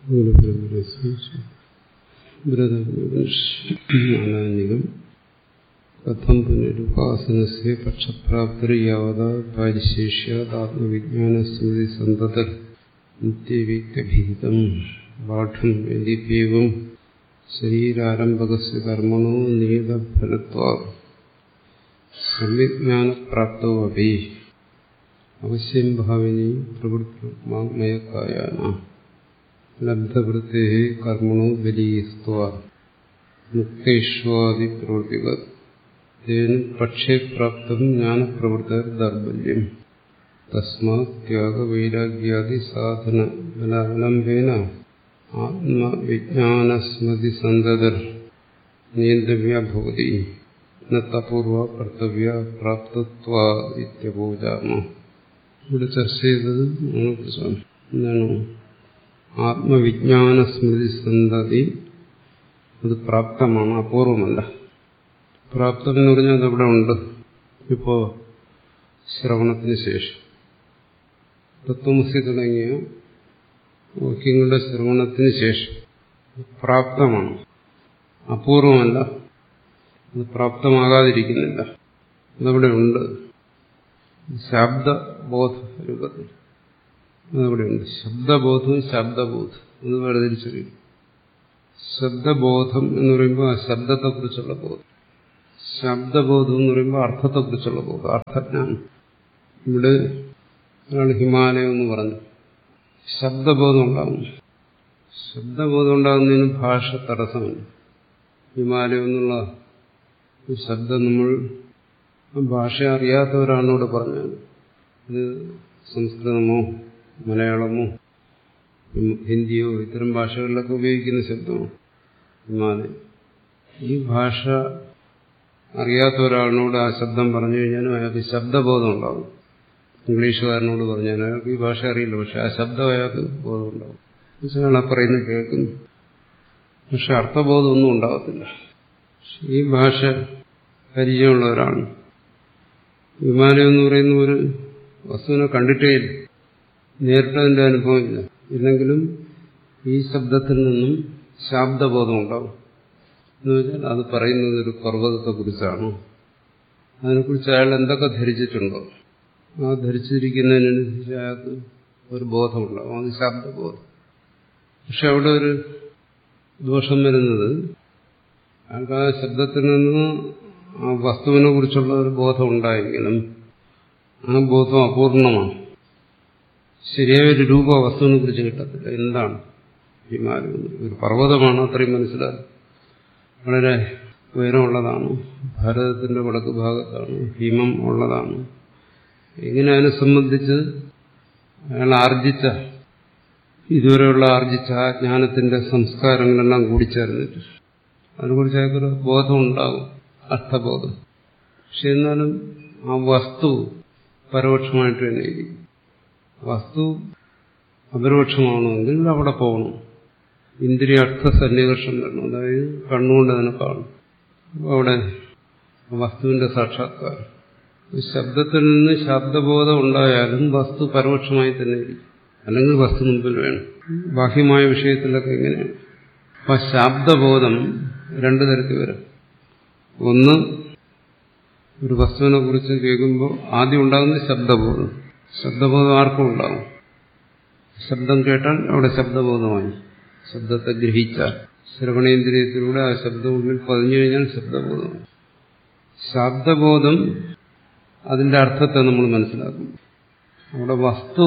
ബ്രതനികം കഥം പുനരുപാസനസ്യ പക്ഷപ്രാപ്തിർയാവതാ പരിശേഷ്യാത്മവിജ്ഞാനസ്മൃതി സന്തതർ നിത്യവിക്തഭീതം പാഠം യതിപ്യേവം ശരീരാരംഭകസ്യ കർമ്മണോ നിയതഫലത്വാത് സംവിജ്ഞാനപ്രാപ്തോ അപി അവശ്യം ഭാവിനി പ്രവൃത്തിമയക്കായാന ലബ്ധവൃത്തേ കർമ്മണോ ബലീസ്ത്വാ മുക്തേഷ്വാദി പ്രവൃത്തിവത് തേന പക്ഷേ പ്രാപ്തം ജ്ഞാനപ്രവൃത്തർ ദൗർബല്യം തസ്മാത് ത്യാഗവൈരാഗ്യാദി സാധന ബലാവലംബേന ആത്മവിജ്ഞാനസ്മൃതി സന്തതർ നിയന്തവ്യ ഭവതി ന തപൂർവ കർത്തവ്യ പ്രാപ്തത്വാ ഇത്യപോചാമ. ഇവിടെ ചർച്ച ചെയ്തത് അതിനെക്കുറിച്ചാണ്. എന്താണ് ആത്മവിജ്ഞാനസ്മൃതി സന്തതി? അത് പ്രാപ്തമാണ്, അപൂർവമല്ല. പ്രാപ്തം എന്ന് പറഞ്ഞാൽ അതവിടെ ഉണ്ട്. ഇപ്പോ ശ്രവണത്തിന് ശേഷം തത്വമസി തുടങ്ങിയ വാക്യങ്ങളുടെ ശ്രവണത്തിന് ശേഷം പ്രാപ്തമാണ്, അപൂർവമല്ല. അത് പ്രാപ്തമാകാതിരിക്കുന്നില്ല, അതവിടെ ഉണ്ട്. ശബ്ദബോധ രൂപത്തിൽ അതവിടെയുണ്ട്. ശബ്ദബോധവും ശബ്ദബോധം എന്ന് വേർതിരിച്ചറിയും. ശബ്ദബോധം എന്ന് പറയുമ്പോൾ ആ ശബ്ദത്തെക്കുറിച്ചുള്ള ബോധം, ശബ്ദബോധം എന്ന് പറയുമ്പോൾ അർത്ഥത്തെക്കുറിച്ചുള്ള ബോധം, അർത്ഥജ്ഞാനം. ഇവിടെ ഒരാൾ ഹിമാലയം എന്ന് പറഞ്ഞു, ശബ്ദബോധം ഉണ്ടാകുന്നു. ശബ്ദബോധം ഉണ്ടാകുന്നതിന് ഭാഷ തടസ്സമില്ല. ഹിമാലയം എന്നുള്ള ശബ്ദം നമ്മൾ ഭാഷ അറിയാത്തവരാണോട് പറഞ്ഞാൽ ഇത് സംസ്കൃതമോ മലയാളമോ ഹിന്ദിയോ ഇത്തരം ഭാഷകളിലൊക്കെ ഉപയോഗിക്കുന്ന ശബ്ദമാണ് ഹിമാലയം. ഈ ഭാഷ അറിയാത്ത ഒരാളിനോട് ആ ശബ്ദം പറഞ്ഞു കഴിഞ്ഞാലും അയാൾക്ക് ശബ്ദബോധം ഉണ്ടാകും. ഇംഗ്ലീഷുകാരനോട് പറഞ്ഞാൽ അയാൾക്ക് ഈ ഭാഷ അറിയില്ല, പക്ഷെ ആ ശബ്ദം അയാൾക്ക് ബോധം ഉണ്ടാകും. അയാൾ ആ പറയുന്നത് കേൾക്കുന്നു, പക്ഷെ അർത്ഥബോധമൊന്നും ഉണ്ടാകത്തില്ല. ഈ ഭാഷ പരിചയമുള്ളവരാണ്. ഹിമാലയം എന്ന് പറയുന്ന ഒരു വസ്തുവിനെ കണ്ടിട്ടേ ഇല്ല, നേരിട്ടതിന്റെ അനുഭവം ഇല്ല. ഇല്ലെങ്കിലും ഈ ശബ്ദത്തിൽ നിന്നും ശബ്ദബോധം ഉണ്ടാവും. എന്ന് വെച്ചാൽ അത് പറയുന്നത് ഒരു പർവ്വതത്തെക്കുറിച്ചാണ്. അതിനെക്കുറിച്ച് അയാൾ എന്തൊക്കെ ധരിച്ചിട്ടുണ്ടോ ആ ധരിച്ചിരിക്കുന്നതിനനുസരിച്ച് അയാൾക്ക് ഒരു ബോധമുണ്ടാവും, അത് ശബ്ദബോധം. പക്ഷെ അവിടെ ഒരു ദോഷം വരുന്നത് അയാൾക്ക് ആ ശബ്ദത്തിൽ നിന്ന് ആ വസ്തുവിനെ കുറിച്ചുള്ള ഒരു ബോധം ഉണ്ടായെങ്കിലും ആ ബോധം അപൂർണമാണ്. ശരിയായ ഒരു രൂപ വസ്തുവിനെ കുറിച്ച് കിട്ടത്തില്ല. എന്താണ് ഹിമാലയം? ഒരു പർവ്വതമാണ്, അത്രയും മനസ്സിലായി. വളരെ ഉയരമുള്ളതാണ്, ഭാരതത്തിന്റെ വടക്ക് ഭാഗത്താണ്, ഹിമം ഉള്ളതാണ്. ഇങ്ങനെ അതിനെ സംബന്ധിച്ച് അയാൾ ആർജിച്ച ഇതുവരെയുള്ള ആർജിച്ച ആ ജ്ഞാനത്തിന്റെ സംസ്കാരങ്ങളെല്ലാം കൂടിച്ചേർന്നിട്ട് അതിനെക്കുറിച്ച് അയാൾക്കൊരു ബോധം ഉണ്ടാകും, അർത്ഥബോധം. പക്ഷെ എന്നാലും ആ വസ്തു പരോക്ഷമായിട്ട് തന്നെ ഇരിക്കും. വസ്തു അപരോക്ഷമാണെങ്കിൽ അവിടെ പോകണം, ഇന്ദ്രിയ അർത്ഥ സന്നികർഷം വരണം, അതായത് കണ്ണുകൊണ്ട് അതിനെ കാണും. അവിടെ വസ്തുവിന്റെ സാക്ഷാത്കാരം. ശബ്ദത്തിൽ നിന്ന് ശബ്ദബോധം ഉണ്ടായാലും വസ്തു പരോക്ഷമായി തന്നെ ഇരിക്കും, അല്ലെങ്കിൽ വസ്തു മുമ്പിൽ വേണം. ബാഹ്യമായ വിഷയത്തിലൊക്കെ എങ്ങനെയാണ്? അപ്പൊ ശബ്ദബോധം രണ്ടു തരത്തിൽ വരും. ഒന്ന്, ഒരു വസ്തുവിനെ കുറിച്ച് കേൾക്കുമ്പോൾ ആദ്യം ഉണ്ടാകുന്ന ശബ്ദബോധം. ശബ്ദബോധം ആർക്കും ഉണ്ടാകും. ശബ്ദം കേട്ടാൽ അവിടെ ശബ്ദബോധമായി. ശബ്ദത്തെ ഗ്രഹിച്ചാൽ ശ്രവണേന്ദ്രിയത്തിലൂടെ ആ ശബ്ദം ഉള്ളിൽ പതിഞ്ഞു കഴിഞ്ഞാൽ ശബ്ദബോധമായി. ശബ്ദബോധം അതിന്റെ അർത്ഥത്തെ നമ്മൾ മനസ്സിലാക്കും. അവിടെ വസ്തു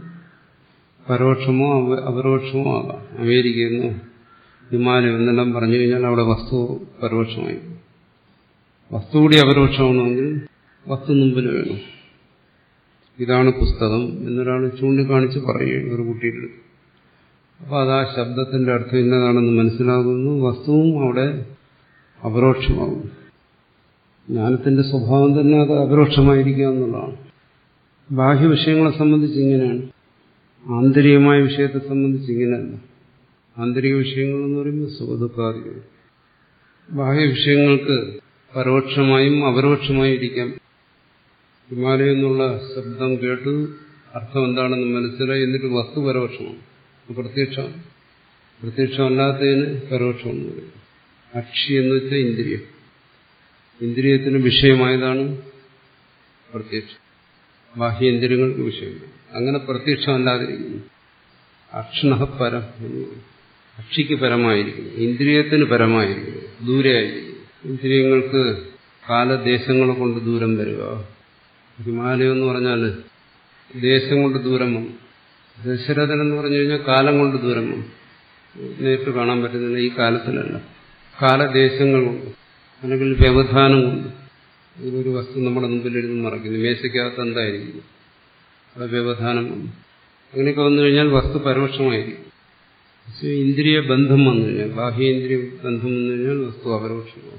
പരോക്ഷമോ അപരോക്ഷമോ ആകാം. അമേരിക്കയെന്നോ ഹിമാലയം എന്നെല്ലാം പറഞ്ഞു കഴിഞ്ഞാൽ അവിടെ വസ്തു പരോക്ഷമായി. വസ്തു കൂടി അപരോക്ഷമാണെങ്കിൽ വസ്തു മുമ്പിൽ വേണം. ഇതാണ് പുസ്തകം എന്നൊരാൾ ചൂണ്ടിക്കാണിച്ച് പറയുകയാണ് ഒരു കുട്ടിയുടെ. അപ്പോൾ അത് ആ ശബ്ദത്തിന്റെ അർത്ഥം ഇന്നതാണെന്ന് മനസ്സിലാകുന്നു. വസ്തുവും അവിടെ അപരോക്ഷമാകും. ജ്ഞാനത്തിന്റെ സ്വഭാവം തന്നെ അത് അപരോക്ഷമായിരിക്കുക എന്നുള്ളതാണ്. ബാഹ്യ വിഷയങ്ങളെ സംബന്ധിച്ച് ഇങ്ങനെയാണ്, ആന്തരികമായ വിഷയത്തെ സംബന്ധിച്ച് ഇങ്ങനെയല്ല. ആന്തരിക വിഷയങ്ങൾ എന്ന് പറയുമ്പോൾ സുഖദുഃഖാദികൾ. ബാഹ്യ വിഷയങ്ങൾക്ക് പരോക്ഷമായും അപരോക്ഷമായും ഇരിക്കാം. ഹിമാലയം എന്നുള്ള ശബ്ദം കേട്ട് അർത്ഥം എന്താണെന്ന് മനസ്സിലായി, എന്നിട്ട് വസ്തു പരോക്ഷമാണ്, പ്രത്യക്ഷമാണ്. പ്രത്യക്ഷമല്ലാത്തതിന് പരോക്ഷം എന്ന് പറയും. അക്ഷി എന്ന് വെച്ചാൽ ഇന്ദ്രിയം. ഇന്ദ്രിയത്തിന് വിഷയമായതാണ് പ്രത്യക്ഷം. ബാഹ്യേന്ദ്രിയങ്ങൾക്ക് വിഷയമാണ്. അങ്ങനെ പ്രത്യക്ഷമല്ലാതിരിക്കുന്നു. അക്ഷണഃ പരം എന്ന് പറയും. അക്ഷിക്ക് പരമായിരിക്കുന്നു, ഇന്ദ്രിയത്തിന് പരമായിരിക്കുന്നു, ദൂരെയായിരിക്കുന്നു. ഇന്ദ്രിയങ്ങൾക്ക് കാലദേശങ്ങളെ കൊണ്ട് ദൂരം വരിക. ഹിമാലയം എന്ന് പറഞ്ഞാൽ ദേശം കൊണ്ട് ദൂരം വന്നു. ദശരഥൻ എന്ന് പറഞ്ഞു കഴിഞ്ഞാൽ കാലം കൊണ്ട് ദൂരം വന്നു. നേരിട്ട് കാണാൻ പറ്റുന്നില്ല ഈ കാലത്തിലല്ല, കാലദേശങ്ങൾ കൊണ്ട് അല്ലെങ്കിൽ വ്യവധാനം കൊണ്ട്. ഇതൊരു വസ്തു നമ്മുടെ മുമ്പിലിരുന്ന് മറയ്ക്കുന്നു, മേശയ്ക്കകത്ത് എന്തായിരിക്കും, അവിടെ വ്യവധാനം വന്നു. അങ്ങനെയൊക്കെ വന്നു കഴിഞ്ഞാൽ വസ്തു പരോക്ഷമായിരിക്കും. ഇന്ദ്രിയ ബന്ധം വന്നു കഴിഞ്ഞാൽ, ബാഹ്യേന്ദ്രിയ ബന്ധം വന്നു കഴിഞ്ഞാൽ വസ്തു അപരോക്ഷമാകും.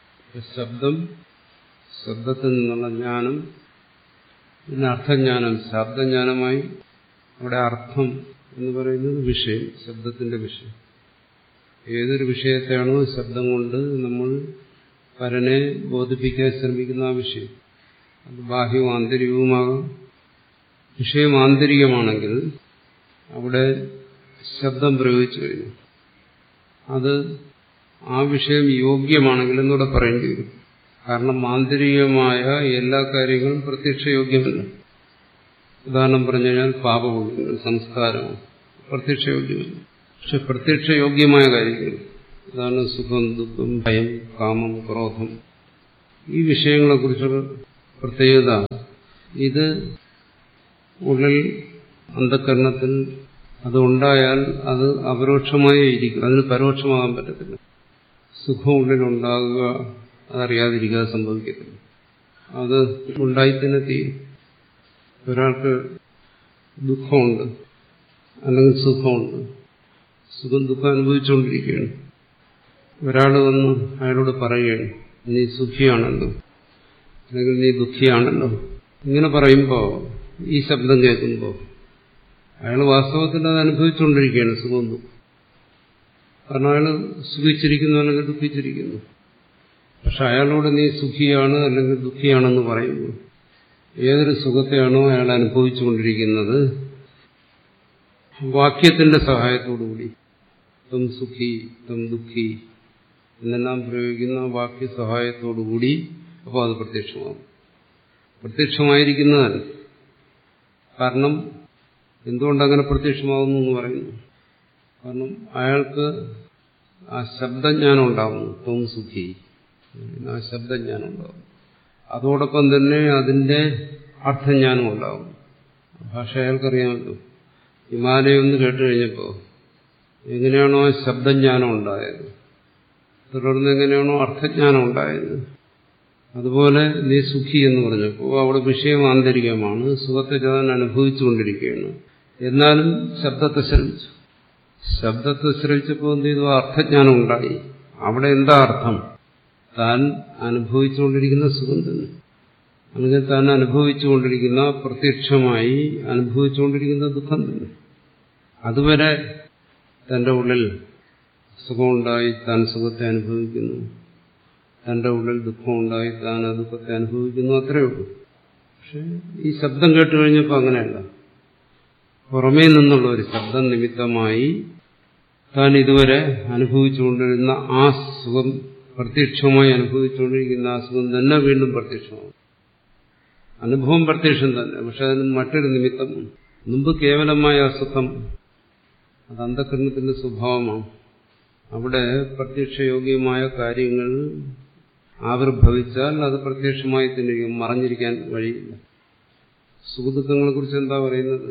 ശബ്ദത്തിൽ നിന്നുള്ള ജ്ഞാനം, പിന്നെ അർത്ഥജ്ഞാനം ശബ്ദജ്ഞാനമായി. അവിടെ അർത്ഥം എന്ന് പറയുന്നത് വിഷയം, ശബ്ദത്തിന്റെ വിഷയം. ഏതൊരു വിഷയത്തെയാണോ ശബ്ദം കൊണ്ട് നമ്മൾ പരനെ ബോധിപ്പിക്കാൻ ശ്രമിക്കുന്ന ആ വിഷയം, അത് ബാഹ്യവും ആന്തരികവുമാകാം. വിഷയം ആന്തരികമാണെങ്കിൽ അവിടെ ശബ്ദം പ്രയോഗിച്ചു കഴിഞ്ഞു, അത് ആ വിഷയം യോഗ്യമാണെങ്കിൽ എന്നൂടെ പറയേണ്ടി വരും. കാരണം ആന്തരികമായ എല്ലാ കാര്യങ്ങളും പ്രത്യക്ഷയോഗ്യമല്ല. ഉദാഹരണം പറഞ്ഞു കഴിഞ്ഞാൽ പാപപുണ്യങ്ങൾ, സംസ്കാരവും പ്രത്യക്ഷയോഗ്യമല്ല. പക്ഷെ പ്രത്യക്ഷയോഗ്യമായ കാര്യങ്ങൾ, ഉദാഹരണം സുഖം, ദുഃഖം, ഭയം, കാമം, ക്രോധം, ഈ വിഷയങ്ങളെക്കുറിച്ചുള്ള പ്രത്യേകത, ഇത് ഉള്ളിൽ അന്ധകരണത്തിൽ അതുണ്ടായാൽ അത് അപരോക്ഷമായേ ഇരിക്കും, അതിന് പരോക്ഷമാകാൻ പറ്റത്തില്ല. സുഖം ഉള്ളിലുണ്ടാകുക അതറിയാതിരിക്കാതെ സംഭവിക്കത്തില്ല, അത് ഉണ്ടായിത്തന്നെ തീരും. ഒരാൾക്ക് ദുഃഖമുണ്ട് അല്ലെങ്കിൽ സുഖമുണ്ട്, സുഖം ദുഃഖം അനുഭവിച്ചുകൊണ്ടിരിക്കുകയാണ്. ഒരാൾ വന്ന് അയാളോട് പറയുകയാണ്, നീ സുഖിയാണല്ലോ അല്ലെങ്കിൽ നീ ദുഃഖിയാണല്ലോ. ഇങ്ങനെ പറയുമ്പോൾ, ഈ ശബ്ദം കേൾക്കുമ്പോൾ അയാൾ വാസ്തവത്തിൽ അത് അനുഭവിച്ചുകൊണ്ടിരിക്കുകയാണ്, സുഖം ദുഃഖം. കാരണം അയാൾ സുഖിച്ചിരിക്കുന്നു അല്ലെങ്കിൽ ദുഃഖിച്ചിരിക്കുന്നു. പക്ഷെ അയാളോട് നീ സുഖിയാണ് അല്ലെങ്കിൽ ദുഃഖിയാണെന്ന് പറയുമ്പോൾ ഏതൊരു സുഖത്തെയാണോ അയാൾ അനുഭവിച്ചുകൊണ്ടിരിക്കുന്നത്, വാക്യത്തിന്റെ സഹായത്തോടുകൂടി തം സുഖി തം ദുഃഖി എന്നെല്ലാം പ്രയോഗിക്കുന്ന വാക്യ സഹായത്തോടുകൂടി അപ്പോൾ അത് പ്രത്യക്ഷമാകും. പ്രത്യക്ഷമായിരിക്കുന്നതല്ല. കാരണം എന്തുകൊണ്ടങ്ങനെ പ്രത്യക്ഷമാകുന്നു എന്ന് പറയുന്നു. കാരണം അയാൾക്ക് ആ ശബ്ദജ്ഞാനം ഉണ്ടാകുന്നു, ത്വം സുഖി, ആ ശബ്ദജ്ഞാനം ഉണ്ടാകും. അതോടൊപ്പം തന്നെ അതിന്റെ അർത്ഥജ്ഞാനം ഉണ്ടാകും. ഭാഷ അയാൾക്കറിയാമല്ലോ. ഹിമാലയം എന്ന് കേട്ട് കഴിഞ്ഞപ്പോൾ എങ്ങനെയാണോ ശബ്ദജ്ഞാനം ഉണ്ടായത്, തുടർന്ന് എങ്ങനെയാണോ അർത്ഥജ്ഞാനം ഉണ്ടായത്, അതുപോലെ നീ സുഖി എന്ന് പറഞ്ഞപ്പോൾ അവിടെ വിഷയം ആന്തരികമാണ്, സുഖത്തെ താൻ അനുഭവിച്ചുകൊണ്ടിരിക്കുകയാണ്. എന്നാലും ശബ്ദത്തെ ശ്രമിച്ചു. ശബ്ദത്തെ ശ്രമിച്ചപ്പോൾ എന്ത് ചെയ്തു? അർത്ഥജ്ഞാനം ഉണ്ടായി. അവിടെ എന്താ അർത്ഥം? താൻ അനുഭവിച്ചുകൊണ്ടിരിക്കുന്ന സുഖം തന്നെ, അല്ലെങ്കിൽ താൻ അനുഭവിച്ചുകൊണ്ടിരിക്കുന്ന, പ്രത്യക്ഷമായി അനുഭവിച്ചുകൊണ്ടിരിക്കുന്ന ദുഃഖം തന്നെ. അതുവരെ തന്റെ ഉള്ളിൽ സുഖമുണ്ടായി താൻ സുഖത്തെ അനുഭവിക്കുന്നു, തന്റെ ഉള്ളിൽ ദുഃഖമുണ്ടായി താൻ ആ ദുഃഖത്തെ അനുഭവിക്കുന്നു, അത്രയേ ഉള്ളൂ. പക്ഷെ ഈ ശബ്ദം കേട്ട് കഴിഞ്ഞപ്പോൾ അങ്ങനെയല്ല. പുറമേ നിന്നുള്ള ഒരു ശബ്ദം നിമിത്തമായി താൻ ഇതുവരെ അനുഭവിച്ചുകൊണ്ടിരുന്ന ആ സുഖം, പ്രത്യക്ഷമായി അനുഭവിച്ചുകൊണ്ടിരിക്കുന്ന ആ സുഖം തന്നെ വീണ്ടും പ്രത്യക്ഷമാകും. അനുഭവം പ്രത്യക്ഷം തന്നെ, പക്ഷെ അതിന് മറ്റൊരു നിമിത്തം. മുമ്പ് കേവലമായ അസുഖം, അത് അന്ധകരണത്തിന്റെ സ്വഭാവമാണ്. അവിടെ പ്രത്യക്ഷയോഗ്യമായ കാര്യങ്ങൾ ആവിർഭവിച്ചാൽ അത് പ്രത്യക്ഷമായി തന്നെ മറഞ്ഞിരിക്കാൻ വഴിയില്ല. സുഖദുഃഖങ്ങളെ കുറിച്ച് എന്താ പറയുന്നത്?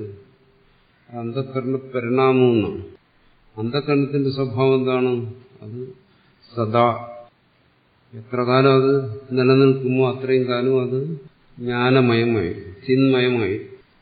അന്ധകരണ പരിണാമമെന്നാണ്. അന്ധകരണത്തിന്റെ സ്വഭാവം എന്താണ്? അത് സദാ, എത്ര കാലം അത് നിലനിൽക്കുമോ അത്രയും കാലം അത് ജ്ഞാനമയമായി, ചിന്മയമായി,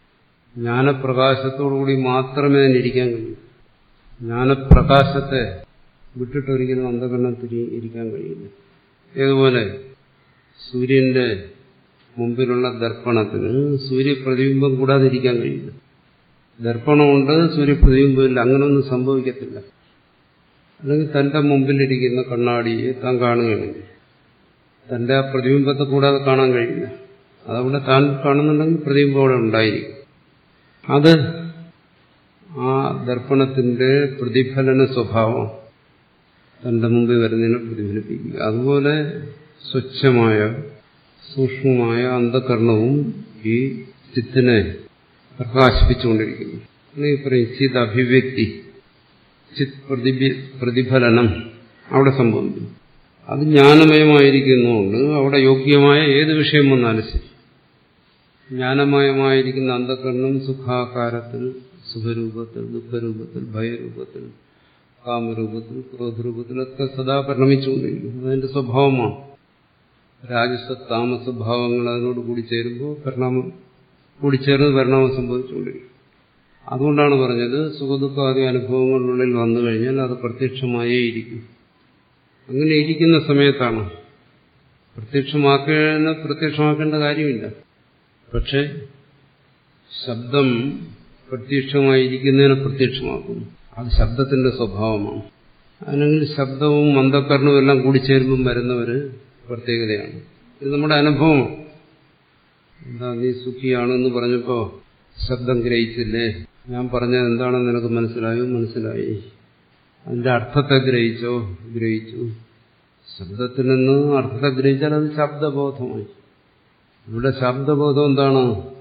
ജ്ഞാനപ്രകാശത്തോടുകൂടി മാത്രമേ അതിനിരിക്കാൻ കഴിയൂ. ജ്ഞാനപ്രകാശത്തെ വിട്ടിട്ടൊരിക്കലും അന്ധകരണത്തിൽ ഇരിക്കാൻ കഴിയില്ല. ഏതുപോലെ സൂര്യന്റെ മുമ്പിലുള്ള ദർപ്പണത്തിന് സൂര്യപ്രതിബിംബം കൂടാതെ ഇരിക്കാൻ കഴിയില്ല. ദർപ്പണമുണ്ട്, സൂര്യപ്രതിബിംബമില്ല, അങ്ങനെയൊന്നും സംഭവിക്കത്തില്ല. അല്ലെങ്കിൽ തന്റെ മുമ്പിലിരിക്കുന്ന കണ്ണാടിയെ താൻ കാണുകയാണെങ്കിൽ തന്റെ ആ പ്രതിബിംബത്തെ കൂടാതെ കാണാൻ കഴിയില്ല. അതവിടെ താൻ കാണുന്നുണ്ടെങ്കിൽ പ്രതിബിംബം അവിടെ ഉണ്ടായിരിക്കും. അത് ആ ദർപ്പണത്തിന്റെ പ്രതിഫലന സ്വഭാവം തന്റെ മുമ്പിൽ വരുന്നതിനെ പ്രതിഫലിപ്പിക്കുക. അതുപോലെ സ്വച്ഛമായ സൂക്ഷ്മമായ അന്ധകരണവും ഈ ചിത്തിനെ പ്രകാശിപ്പിച്ചുകൊണ്ടിരിക്കുന്നു. ഈ പറയും ചിത് അഭിവ്യക്തി, ചിത് പ്രതിഫലനം അവിടെ സംഭവിക്കുന്നു. അത് ജ്ഞാനമയമായിരിക്കുന്നതുകൊണ്ട് അവിടെ യോഗ്യമായ ഏത് വിഷയം വന്നാലും ശരി, ജ്ഞാനമയമായിരിക്കുന്ന അന്ധകരണം സുഖാകാരത്തിൽ, സുഖരൂപത്തിൽ, ദുഃഖരൂപത്തിൽ, ഭയരൂപത്തിൽ, കാമരൂപത്തിൽ, ക്രോധരൂപത്തിലൊക്കെ സദാ പരിണമിച്ചുകൊണ്ടിരിക്കും. അതിന്റെ സ്വഭാവമാണ്. രാജസ താമസ ഭാവങ്ങൾ അതിനോട് കൂടിച്ചേരുമ്പോൾ കൂടിച്ചേർന്ന് പരിണാമം സംഭവിച്ചുകൊണ്ടിരിക്കും. അതുകൊണ്ടാണ് പറഞ്ഞത് സുഖദുഃഖാദി അനുഭവങ്ങളുള്ളിൽ വന്നു കഴിഞ്ഞാൽ അത് പ്രത്യക്ഷമായേ ഇരിക്കും. അങ്ങനെ ഇരിക്കുന്ന സമയത്താണ് പ്രത്യക്ഷമാക്കേണ്ട കാര്യമില്ല. പക്ഷെ ശബ്ദം പ്രത്യക്ഷമായിരിക്കുന്നതിനെ പ്രത്യക്ഷമാക്കുന്നു. അത് ശബ്ദത്തിന്റെ സ്വഭാവമാണ്. അല്ലെങ്കിൽ ശബ്ദവും അന്ധകരണവും എല്ലാം കൂടിച്ചേരുമ്പം വരുന്നവര് പ്രത്യേകതയാണ്. ഇത് നമ്മുടെ അനുഭവമാണ്. എന്താ നീ സുഖിയാണെന്ന് പറഞ്ഞപ്പോ ശബ്ദം ഗ്രഹിച്ചില്ലേ? ഞാൻ പറഞ്ഞത് എന്താണെന്ന് നിനക്ക് മനസ്സിലായോ? മനസ്സിലായി. അതിന്റെ അർത്ഥത്തെ ഗ്രഹിച്ചു. ശബ്ദത്തിൽ നിന്ന് അർത്ഥത്തെ ഗ്രഹിച്ചാൽ അത് ശബ്ദബോധമായി. ഇവിടെ ശബ്ദബോധം എന്താണ്?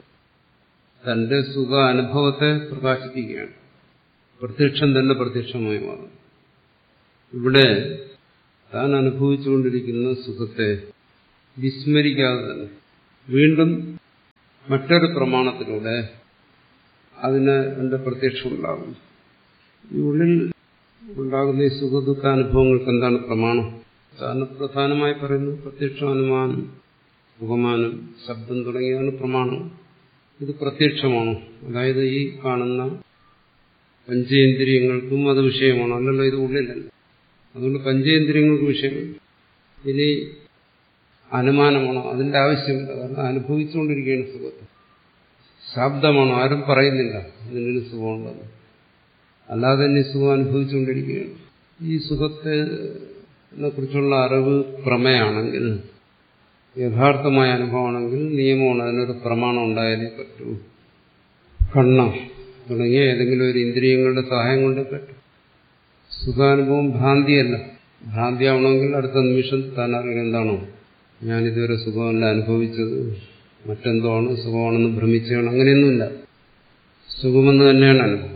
തന്റെ സുഖ അനുഭവത്തെ പ്രകാശിപ്പിക്കുകയാണ്. പ്രത്യക്ഷം തന്നെ പ്രത്യക്ഷമായി മാറും. ഇവിടെ താൻ അനുഭവിച്ചുകൊണ്ടിരിക്കുന്ന സുഖത്തെ വിസ്മരിക്കാതെ തന്നെ വീണ്ടും മറ്റൊരു പ്രമാണത്തിലൂടെ അതിന് എന്റെ പ്രത്യക്ഷം ഉണ്ടാകും. ഈ ഉള്ളിൽ ഉണ്ടാകുന്ന ഈ സുഖദുഃഖാനുഭവങ്ങൾക്ക് എന്താണ് പ്രമാണം? പ്രധാനമായി പറയുന്നു പ്രത്യക്ഷം, അനുമാനം, ഉപമാനം, ശബ്ദം തുടങ്ങിയതാണ് പ്രമാണം. ഇത് പ്രത്യക്ഷമാണോ? അതായത് ഈ കാണുന്ന പഞ്ചേന്ദ്രിയങ്ങൾക്കും അത് വിഷയമാണോ? അല്ലല്ലോ, ഇത് ഉള്ളിലല്ല. അതുകൊണ്ട് പഞ്ചേന്ദ്രിയങ്ങൾക്ക് വിഷയമില്ല. ഇനി അനുമാനമാണോ? അതിന്റെ ആവശ്യമില്ല. കാരണം അനുഭവിച്ചുകൊണ്ടിരിക്കുകയാണ് സുഖത്തെ. ശബ്ദമാണോ? ആരും പറയുന്നില്ല ഇതിനൊരു സുഖമുണ്ടെന്ന്. അല്ലാതെ തന്നെ സുഖം അനുഭവിച്ചുകൊണ്ടിരിക്കുകയാണ്. ഈ സുഖത്തെ കുറിച്ചുള്ള അറിവ് പ്രമേയാണെങ്കിൽ, യഥാർത്ഥമായ അനുഭവമാണെങ്കിൽ നിയമമാണ്, അതിനൊരു പ്രമാണം ഉണ്ടായാലേ പറ്റൂ. കണ്ണ് തുടങ്ങിയ ഏതെങ്കിലും ഒരു ഇന്ദ്രിയങ്ങളുടെ സഹായം കൊണ്ടേ പറ്റും. സുഖാനുഭവം ഭ്രാന്തിയല്ല. ഭ്രാന്തിയാവണമെങ്കിൽ അടുത്ത നിമിഷം താൻ അറിയുന്നത് എന്താണോ, ഞാനിതുവരെ സുഖമല്ല അനുഭവിച്ചത്, മറ്റെന്തോ ആണ്, സുഖമാണെന്ന് ഭ്രമിച്ചാണ്. അങ്ങനെയൊന്നുമില്ല. സുഖമെന്ന് തന്നെയാണ് അനുഭവം.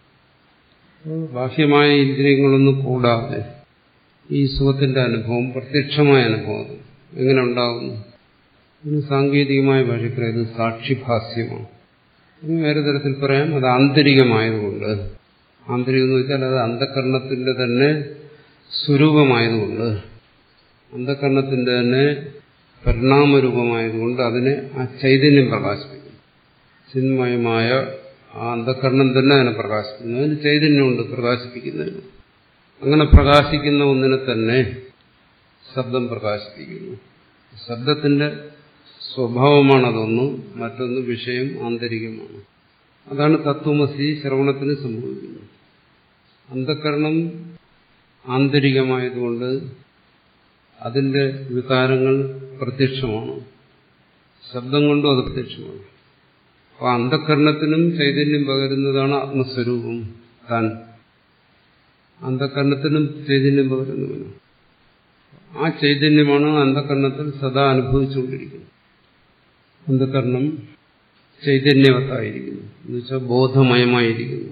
ബാഹ്യമായ ഇന്ദ്രിയങ്ങളൊന്നും കൂടാതെ ഈ സുഖത്തിന്റെ അനുഭവം പ്രത്യക്ഷമായ അനുഭവം എങ്ങനെ ഉണ്ടാകുന്നു? ഇതിന് സാങ്കേതികമായ ഭാഷയ്ക്ക് ഇത് സാക്ഷിഭാസ്യമാണ്. വേറെ തരത്തിൽ പറയാം, അത് ആന്തരികമായതുകൊണ്ട്. ആന്തരികം എന്ന് വെച്ചാൽ അത് അന്ധകരണത്തിന്റെ തന്നെ സ്വരൂപമായതുകൊണ്ട്, അന്ധകരണത്തിന്റെ തന്നെ പരിണാമരൂപമായതുകൊണ്ട് അതിനെ ആ ചൈതന്യം പ്രകാശിപ്പിക്കും. ചിന്മയമായ ആ അന്ധകരണം തന്നെ അതിനെ പ്രകാശിപ്പിക്കുന്നു. അതിന് ചൈതന്യമുണ്ട് പ്രകാശിപ്പിക്കുന്നതിന്. അങ്ങനെ പ്രകാശിക്കുന്ന ഒന്നിനെ തന്നെ ശബ്ദം പ്രകാശിപ്പിക്കുന്നു. ശബ്ദത്തിന്റെ സ്വഭാവമാണ് അതൊന്ന്, മറ്റൊന്ന് വിഷയം ആന്തരികമാണ്. അതാണ് തത്വമസി ശ്രവണത്തിന് സംഭവിക്കുന്നത്. അന്ധകരണം ആന്തരികമായതുകൊണ്ട് അതിന്റെ വികാരങ്ങൾ പ്രത്യക്ഷമാണ്. ശബ്ദം കൊണ്ടും അത് പ്രത്യക്ഷമാണ്. അപ്പോൾ അന്ധകരണത്തിനും ചൈതന്യം പകരുന്നതാണ് ആത്മസ്വരൂപം താൻ. അന്ധകരണത്തിനും ചൈതന്യം പകരുന്നവനും ആ ചൈതന്യമാണ് അന്ധകരണത്തിൽ സദാ അനുഭവിച്ചുകൊണ്ടിരിക്കുന്നത്. അന്ധകരണം ചൈതന്യവത്തായിരിക്കുന്നു, എന്നുവെച്ചാൽ ബോധമയമായിരിക്കുന്നു.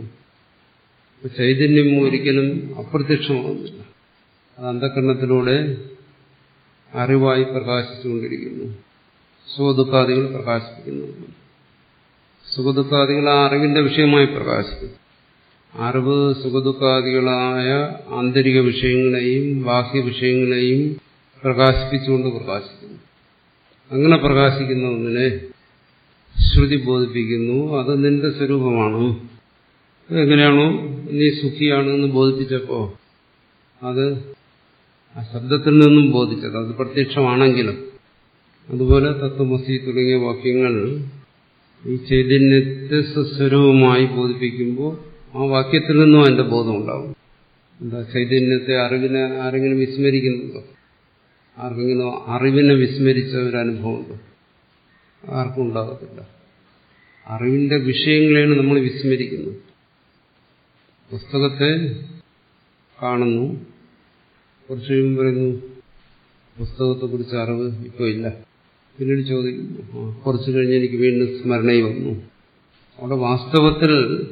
ചൈതന്യം ഒരിക്കലും അപ്രത്യക്ഷമാകുന്നില്ല. അത് അന്ധകരണത്തിലൂടെ അറിവായി പ്രകാശിച്ചുകൊണ്ടിരിക്കുന്നു. സുഖദുഃഖാദികൾ പ്രകാശിപ്പിക്കുന്നു. സുഖദുഃഖാദികൾ ആ അറിവിന്റെ വിഷയമായി പ്രകാശിക്കുന്നു. അറിവ് സുഖദുഃഖാദികളായ ആന്തരിക വിഷയങ്ങളെയും ബാഹ്യ വിഷയങ്ങളെയും പ്രകാശിപ്പിച്ചുകൊണ്ട് പ്രകാശിക്കുന്നു. അങ്ങനെ പ്രകാശിക്കുന്ന ഒന്നിനെ ശ്രുതി ബോധിപ്പിക്കുന്നു. അത് നിന്റെ സ്വരൂപമാണ്. എങ്ങനെയാണോ നീ സുഖിയാണെന്ന് ബോധിപ്പിച്ചപ്പോ അത് ആ ശബ്ദത്തിൽ നിന്നും ബോധിച്ചത്, അത് പ്രത്യക്ഷമാണെങ്കിലും. അതുപോലെ തത്വമസി തുടങ്ങിയ വാക്യങ്ങൾ ഈ ചൈതന്യത്തെ സ്വസ്വരൂപമായി ബോധിപ്പിക്കുമ്പോൾ ആ വാക്യത്തിൽ നിന്നും അതിന്റെ ബോധം ഉണ്ടാവും. എന്താ, ചൈതന്യത്തെ അറിവിനെ ആരെങ്കിലും വിസ്മരിക്കുന്നുണ്ടോ? ആർക്കെങ്കിലും അറിവിനെ വിസ്മരിച്ച ഒരു അനുഭവമുണ്ടോ? ആർക്കും ഉണ്ടാകത്തില്ല. അറിവിന്റെ വിഷയങ്ങളെയാണ് നമ്മൾ വിസ്മരിക്കുന്നത്. പുസ്തകത്തെ കാണുന്നു, കുറച്ച് കഴിയുമ്പോൾ പറയുന്നു പുസ്തകത്തെക്കുറിച്ച് അറിവ് ഇപ്പോൾ ഇല്ല. പിന്നീട് ചോദിക്കുന്നു, കുറച്ച് കഴിഞ്ഞ് എനിക്ക് വീണ്ടും സ്മരണയിൽ വന്നു. അവിടെ വാസ്തവത്തിൽ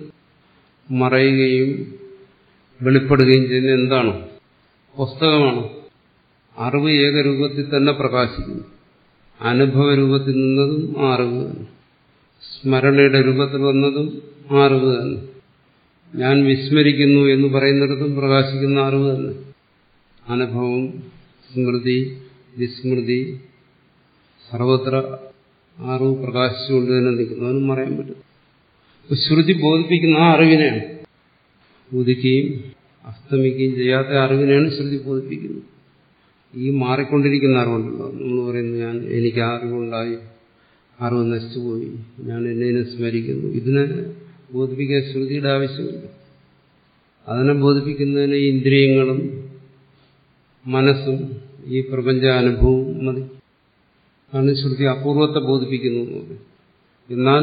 മറയുകയും വെളിപ്പെടുകയും ചെയ്യുന്ന എന്താണ്? പുസ്തകമാണ്. അറിവ് ഏകരൂപത്തിൽ തന്നെ പ്രകാശിക്കുന്നു. അനുഭവ രൂപത്തിൽ നിന്നതും ആ അറിവ് തന്നെ, സ്മരണയുടെ രൂപത്തിൽ വന്നതും ആ അറിവ് തന്നെ, ഞാൻ വിസ്മരിക്കുന്നു എന്ന് പറയുന്നിടത്തും പ്രകാശിക്കുന്ന അറിവ് തന്നെ. അനുഭവം, സ്മൃതി, വിസ്മൃതി സർവത്ര അറിവ് പ്രകാശിച്ചുകൊണ്ട് തന്നെ നിൽക്കുന്നു. അതിനും പറയാൻ പറ്റും. ശ്രുതി ബോധിപ്പിക്കുന്ന ആ അറിവിനെയാണ്, ഉദിക്കുകയും അസ്തമിക്കുകയും ചെയ്യാത്ത അറിവിനെയാണ് ശ്രുതി ബോധിപ്പിക്കുന്നത്. ഈ മാറിക്കൊണ്ടിരിക്കുന്ന അറിവുണ്ടല്ലോ, നമ്മൾ പറയുന്നു എനിക്ക് അറിവുണ്ടായി, അറിവ് നശിച്ചുപോയി, ഞാൻ എന്നെ സ്മരിക്കുന്നു. ഇതിനെ ബോധിപ്പിക്കാൻ ശ്രുതിയുടെ ആവശ്യമില്ല. അതിനെ ബോധിപ്പിക്കുന്നതിന് ഇന്ദ്രിയങ്ങളും മനസ്സും ഈ പ്രപഞ്ചാനുഭവവും മതി. ആണ് ശ്രുതി അപൂർവത്തെ ബോധിപ്പിക്കുന്നു. എന്നാൽ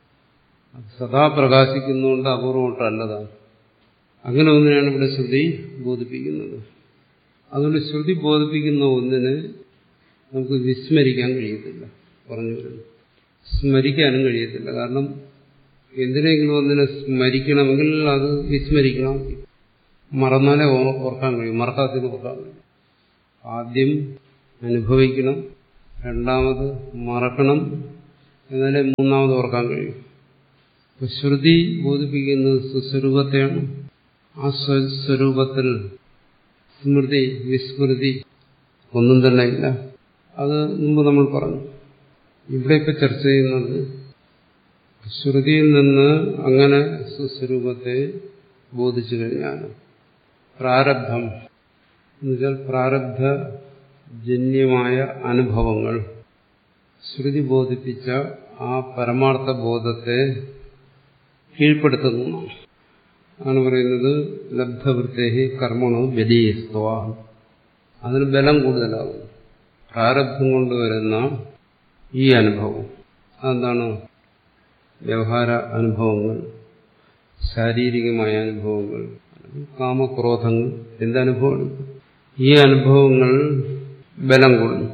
സദാ പ്രകാശിക്കുന്നുകൊണ്ട് അപൂർവമല്ലതാണ്. അങ്ങനെ ഒന്നിനാണ് ഇവിടെ ശ്രുതി ബോധിപ്പിക്കുന്നത്. അതുകൊണ്ട് ശ്രുതി ബോധിപ്പിക്കുന്ന ഒന്നിനെ നമുക്ക് വിസ്മരിക്കാൻ കഴിയത്തില്ല. പറഞ്ഞു വരുന്നു, സ്മരിക്കാനും കഴിയത്തില്ല. കാരണം എന്തിനെങ്കിലും ഒന്നിനെ സ്മരിക്കണമെങ്കിൽ അത് വിസ്മരിക്കണം. മറന്നാലേ ഓർക്കാൻ കഴിയും, മറക്കാത്തതിന് ഓർക്കാൻ കഴിയും. ആദ്യം അനുഭവിക്കണം, രണ്ടാമത് മറക്കണം, എന്നാലേ മൂന്നാമത് ഓർക്കാൻ കഴിയും. ശ്രുതി ബോധിപ്പിക്കുന്നത് സ്വസ്വരൂപത്തെയാണ്. ആ സ്വസ്വരൂപത്തിൽ സ്മൃതി വിസ്മൃതി ഒന്നും തന്നെ ഇല്ല. അത് മുമ്പ് നമ്മൾ പറഞ്ഞു. ഇവിടെ ഇപ്പം ചർച്ച ചെയ്യുന്നത് ശ്രുതിയിൽ നിന്ന് അങ്ങനെ സ്വസ്വരൂപത്തെ ബോധിച്ചു കഴിഞ്ഞാൽ പ്രാരബ്ധം എന്നുവെച്ചാൽ പ്രാരബ്ധജന്യമായ അനുഭവങ്ങൾ ശ്രുതി ബോധിപ്പിച്ച ആ പരമാർത്ഥ ബോധത്തെ കീഴ്പ്പെടുത്തുന്നു. ആണ് പറയുന്നത് ലബ്ധവൃത്തേഹി കർമ്മണോ വ്യതീയസ്ത്വ. അതിന് ബലം കൂടുതലാകും. പ്രാരബ്ധം കൊണ്ടുവരുന്ന ഈ അനുഭവം അതെന്താണ്? വ്യവഹാര അനുഭവങ്ങൾ, ശാരീരികമായ അനുഭവങ്ങൾ, കാമക്രോധങ്ങൾ, എന്തനുഭവമാണ്? ഈ അനുഭവങ്ങൾ ബലം കൂടുന്നു.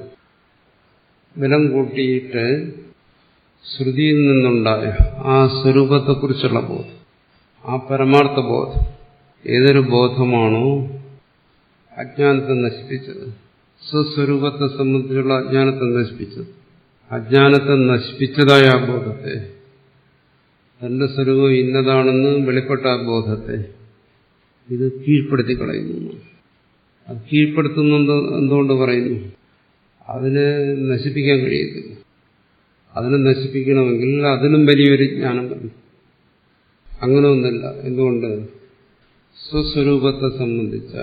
ബലം കൂട്ടിയിട്ട് ശ്രുതിയിൽ നിന്നുണ്ടായ ആ സ്വരൂപത്തെക്കുറിച്ചുള്ള ബോധം, ആ പരമാർത്ഥ ബോധം, ഏതൊരു ബോധമാണോ അജ്ഞാനത്തെ നശിപ്പിച്ചത്, സ്വസ്വരൂപത്തെ സംബന്ധിച്ചുള്ള അജ്ഞാനത്തെ നശിപ്പിച്ചത്, അജ്ഞാനത്തെ നശിപ്പിച്ചതായ ആ ബോധത്തെ, തന്റെ സ്വരൂപം ഇന്നതാണെന്ന് വെളിപ്പെട്ട ആ ബോധത്തെ ഇത് കീഴ്പ്പെടുത്തി കളയുന്നു. അത് കീഴ്പ്പെടുത്തുന്നത് എന്തുകൊണ്ട് പറയുന്നു? അതിനെ നശിപ്പിക്കാൻ കഴിയത്തില്ല. അതിനെ നശിപ്പിക്കണമെങ്കിൽ അതിനും വലിയൊരു ജ്ഞാനം വേണം. അങ്ങനെ ഒന്നല്ല. എന്തുകൊണ്ട്? സ്വസ്വരൂപത്തെ സംബന്ധിച്ച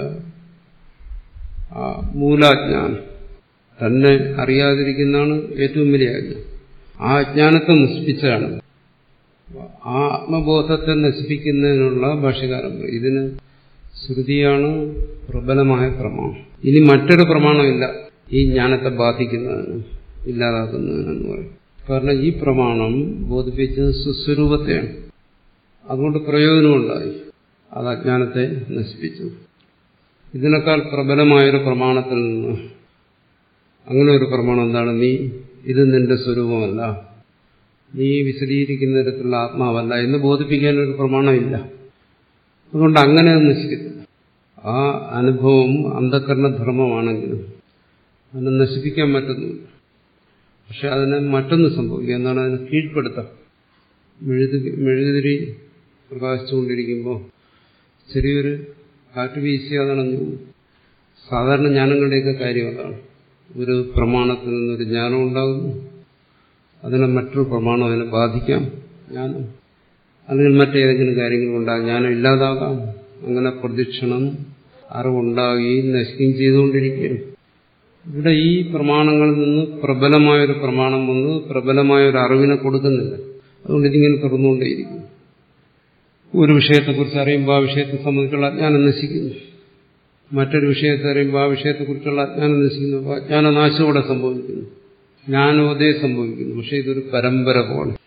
ആ മൂലാജ്ഞാനം, തന്നെ അറിയാതിരിക്കുന്നതാണ് ഏറ്റവും വലിയ അജ്ഞാനം. ആ അജ്ഞാനത്തെ നശിപ്പിച്ചാണ്. ആ ആത്മബോധത്തെ നശിപ്പിക്കുന്നതിനുള്ള ഭാഷ്യകാരം. ഇതിന് ശ്രുതിയാണ് പ്രബലമായ പ്രമാണം. ഇനി മറ്റൊരു പ്രമാണമില്ല ഈ ജ്ഞാനത്തെ ബാധിക്കുന്നതിന്, ഇല്ലാതാക്കുന്നതിനെന്ന് പറയും. കാരണം ഈ പ്രമാണം ബോധിപ്പിച്ചത് സ്വസ്വരൂപത്തെയാണ്. അതുകൊണ്ട് പ്രയോജനമുണ്ടായി. അത് അജ്ഞാനത്തെ നശിപ്പിച്ചു. ഇതിനേക്കാൾ പ്രബലമായൊരു പ്രമാണത്തിൽ നിന്ന്, അങ്ങനെ ഒരു പ്രമാണം എന്താണ്? ഇത് നിന്റെ സ്വരൂപമല്ല, നീ വിശദീകരിക്കുന്ന തരത്തിലുള്ള ആത്മാവല്ല എന്ന് ബോധിപ്പിക്കാനൊരു പ്രമാണമില്ല. അതുകൊണ്ട് അങ്ങനെ അത് നശിക്കത്തില്ല. ആ അനുഭവം അന്ധകരണധർമ്മമാണെങ്കിലും അതിനെ നശിപ്പിക്കാൻ പറ്റുന്നില്ല. പക്ഷെ അതിനെ മറ്റൊന്ന് സംഭവിക്കുക. എന്താണ്? അതിനെ കീഴ്പ്പെടുത്താം. മെഴുകുതിരി പ്രകാശിച്ചുകൊണ്ടിരിക്കുമ്പോൾ ചെറിയൊരു കാറ്റ് വീശിയാൽ അതണഞ്ഞു. സാധാരണ ജ്ഞാനങ്ങളുടെയൊക്കെ കാര്യം അതാണ്. ഒരു പ്രമാണത്തിൽ നിന്നൊരു ജ്ഞാനം ഉണ്ടാകുന്നു, അതിനെ മറ്റൊരു പ്രമാണം അതിനെ ബാധിക്കാം, ജ്ഞാനം. അല്ലെങ്കിൽ മറ്റേതെങ്കിലും കാര്യങ്ങളുണ്ടാകും, ജ്ഞാനം ഇല്ലാതാകാം. അങ്ങനെ പ്രദക്ഷിണം അറിവുണ്ടാകുകയും നശിക്കുകയും ചെയ്തുകൊണ്ടിരിക്കുകയും. ഇവിടെ ഈ പ്രമാണങ്ങളിൽ നിന്ന് പ്രബലമായൊരു പ്രമാണം വന്ന് പ്രബലമായൊരു അറിവിനെ കൊടുക്കുന്നില്ല. അതുകൊണ്ട് ഇതിങ്ങനെ തുറന്നുകൊണ്ടേയിരിക്കുന്നു. ഒരു വിഷയത്തെക്കുറിച്ച് അറിയുമ്പോൾ ആ വിഷയത്തെ സംബന്ധിച്ചുള്ള അജ്ഞാനം നശിക്കുന്നു. മറ്റൊരു വിഷയത്തെ അറിയുമ്പോൾ ആ വിഷയത്തെക്കുറിച്ചുള്ള അജ്ഞാനം നശിക്കുന്നു. അപ്പോൾ അജ്ഞാനനാശം ഇവിടെ സംഭവിക്കുന്നു, ജ്ഞാനോദയം സംഭവിക്കുന്നു. പക്ഷെ ഇതൊരു പരമ്പര പോലെ.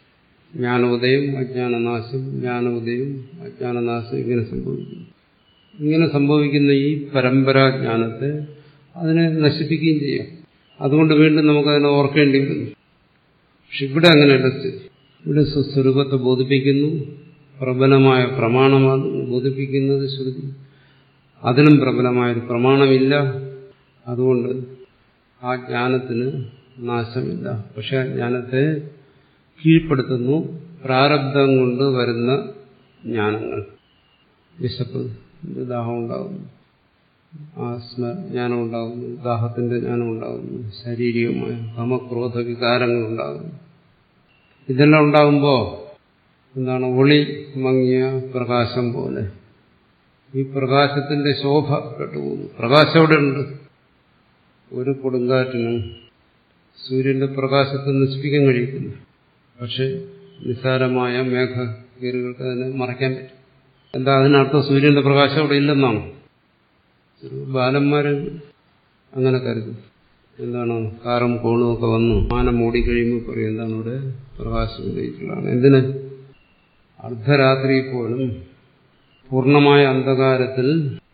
ജ്ഞാനോദയം, അജ്ഞാനനാശം, ജ്ഞാനോദയം, അജ്ഞാനനാശം ഇങ്ങനെ സംഭവിക്കുന്നു. ഇങ്ങനെ സംഭവിക്കുന്ന ഈ പരമ്പരാജ്ഞാനത്തെ അതിനെ നശിപ്പിക്കുകയും ചെയ്യാം. അതുകൊണ്ട് വീണ്ടും നമുക്കതിനെ ഓർക്കേണ്ടി വരുന്നു. പക്ഷെ ഇവിടെ അങ്ങനെയല്ല സ്ഥിതി. ഇവിടെ സ്വസ്വരൂപത്തെ ബോധിപ്പിക്കുന്നു. പ്രബലമായ പ്രമാണമാണ് ബോധിപ്പിക്കുന്നത് ശ്രുതി. അതിനും പ്രബലമായൊരു പ്രമാണമില്ല. അതുകൊണ്ട് ആ ജ്ഞാനത്തിന് നാശമില്ല. പക്ഷെ ആ ജ്ഞാനത്തെ കീഴ്പ്പെടുത്തുന്നു പ്രാരബ്ധം കൊണ്ട് വരുന്ന ജ്ഞാനങ്ങൾ. വിശപ്പ്, ദാഹം ഉണ്ടാകുന്നു, ജ്ഞാനം ഉണ്ടാകുന്നു, ദാഹത്തിന്റെ ജ്ഞാനം ഉണ്ടാകുന്നു, ശാരീരികമായ കാമക്രോധ വികാരങ്ങൾ ഉണ്ടാകുന്നു. ഇതെല്ലാം ഉണ്ടാകുമ്പോൾ എന്താണ്? ഒളി മങ്ങിയ പ്രകാശം പോലെ ഈ പ്രകാശത്തിന്റെ ശോഭ കെട്ടുപോകുന്നു. പ്രകാശം അവിടെ ഉണ്ട്. ഒരു കൊടുങ്കാറ്റിനും സൂര്യന്റെ പ്രകാശത്തെ നശിപ്പിക്കാൻ കഴിയത്തില്ല. പക്ഷെ നിസ്സാരമായ മേഘകീറുകൾക്ക് അതിനെ മറയ്ക്കാൻ പറ്റും. എന്താ അതിനർത്ഥം? സൂര്യന്റെ പ്രകാശം അവിടെ ഇല്ലെന്നാണ്. ബാലന്മാര് അങ്ങനെ കരുതും. എന്താണ്? കാറും കോണും ഒക്കെ വന്നു മാനം മൂടിക്കഴിയുമ്പോൾ പറയും എന്താണ് ഇവിടെ പ്രകാശം ഉദയിച്ചുള്ളതാണ്. എന്തിന്? അർദ്ധരാത്രി പോലും പൂർണ്ണമായ അന്ധകാരത്തിൽ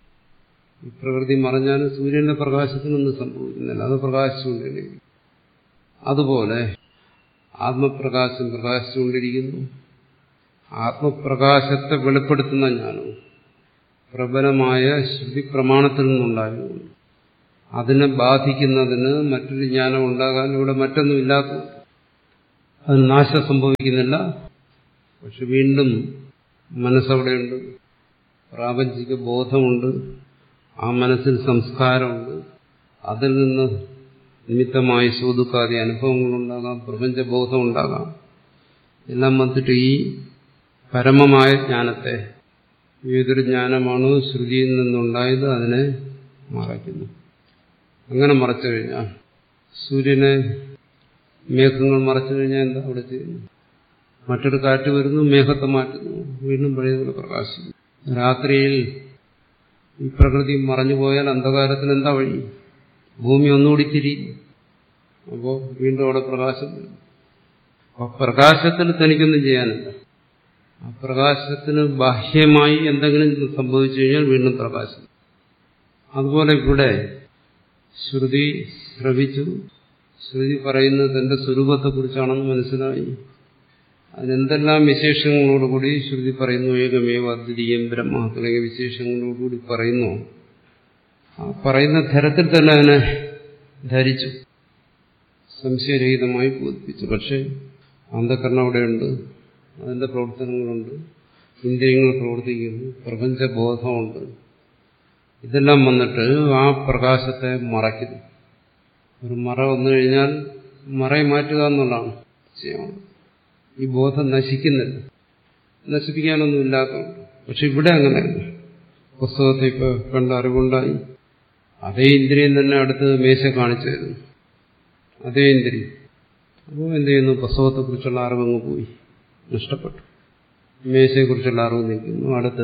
ഈ പ്രകൃതി മറഞ്ഞാലും സൂര്യന്റെ പ്രകാശത്തിനൊന്നും സംഭവിക്കുന്നില്ല. അത് പ്രകാശിച്ചുകൊണ്ടിരിക്കും. അതുപോലെ ആത്മപ്രകാശം പ്രകാശിച്ചുകൊണ്ടിരിക്കുന്നു. ആത്മപ്രകാശത്തെ വെളിപ്പെടുത്തുന്ന ജ്ഞാനവും പ്രബലമായ ശ്രുതി പ്രമാണത്തിൽ നിന്നുണ്ടായിരുന്നു. അതിനെ ബാധിക്കുന്നതിന് മറ്റൊരു ജ്ഞാനം ഉണ്ടാകാൻ ഇവിടെ മറ്റൊന്നും ഇല്ലാത്തത്. അത് നാശം സംഭവിക്കുന്നില്ല. പക്ഷെ വീണ്ടും മനസ്സവിടെയുണ്ട്, പ്രാപഞ്ചിക ബോധമുണ്ട്, ആ മനസ്സിൽ സംസ്കാരമുണ്ട്. അതിൽ നിന്ന് നിമിത്തമായി സുഖദുഃഖാദി അനുഭവങ്ങളുണ്ടാകാം, പ്രപഞ്ചബോധം ഉണ്ടാകാം. എല്ലാം വന്നിട്ട് ഈ പരമമായ ജ്ഞാനത്തെ, ഏതൊരു ജ്ഞാനമാണോ ശ്രുതിയിൽ നിന്നുണ്ടായത് അതിനെ മറയ്ക്കുന്നു. അങ്ങനെ മറച്ചു കഴിഞ്ഞാൽ, സൂര്യനെ മേഘങ്ങൾ മറച്ചു കഴിഞ്ഞാൽ എന്താ അവിടെ ചെയ്യുന്നു? മറ്റൊരു കാറ്റ് വരുന്നു, മേഘത്തെ മാറ്റുന്നു, വീണ്ടും പഴയതുപോലെ പ്രകാശിക്കുന്നു. രാത്രിയിൽ ഈ പ്രകൃതി മറഞ്ഞുപോയാൽ അന്ധകാരത്തിന് എന്താ വഴി? ഭൂമി ഒന്നുകൂടി തിരിയും. അപ്പോൾ വീണ്ടും അവിടെ പ്രകാശം വരും. അപ്പോൾ പ്രകാശത്തിൽ തനിക്കൊന്നും ചെയ്യാനില്ല. ആ പ്രകാശത്തിന് ബാഹ്യമായി എന്തെങ്കിലും സംഭവിച്ചു കഴിഞ്ഞാൽ വീണ്ടും പ്രകാശം. അതുപോലെ ഇവിടെ ശ്രുതി ശ്രവിച്ചു, ശ്രുതി പറയുന്നത് തന്റെ സ്വരൂപത്തെക്കുറിച്ചാണെന്ന് മനസ്സിലായി. അതിനെന്തെല്ലാം വിശേഷങ്ങളോടുകൂടി ശ്രുതി പറയുന്നു, ഏകമേവ അദ്വിതീയം ബ്രഹ്മ തുടങ്ങിയ വിശേഷങ്ങളോടുകൂടി പറയുന്നു. ആ പറയുന്ന തരത്തിൽ തന്നെ അതിനെ ധരിച്ചു, സംശയരഹിതമായി ബോധിപ്പിച്ചു. പക്ഷെ അന്ധകരണം അവിടെയുണ്ട്, അതിന്റെ പ്രവർത്തനങ്ങളുണ്ട്, ഇന്ദ്രിയങ്ങൾ പ്രവർത്തിക്കുന്നു, പ്രപഞ്ചബോധമുണ്ട്. ഇതെല്ലാം വന്നിട്ട് ആ പ്രകാശത്തെ മറയ്ക്കുന്നു. ഒരു മറ വന്നു കഴിഞ്ഞാൽ മറയെ മാറ്റുക എന്നുള്ളതാണ് ചെയ്യാനുള്ളത്. ഈ ബോധം നശിക്കുന്നില്ല, നശിപ്പിക്കാനൊന്നും ഇല്ലാത്തതുകൊണ്ട്. പക്ഷെ ഇവിടെ അങ്ങനെയല്ല. പുസ്തകത്തെ ഇപ്പോൾ കണ്ട അറിവുണ്ടായി, അതേ ഇന്ദ്രിയം തന്നെ അടുത്ത് മേശ കാണിച്ചു തരുന്നു, അതേ ഇന്ദ്രിയം. അപ്പോൾ എന്ത് ചെയ്യുന്നു? പുസ്തകത്തെക്കുറിച്ചുള്ള അറിവങ്ങ് പോയി, നഷ്ടപ്പെട്ടു. മേശയെക്കുറിച്ചുള്ള അറിവ് നിൽക്കുന്നു, അടുത്ത്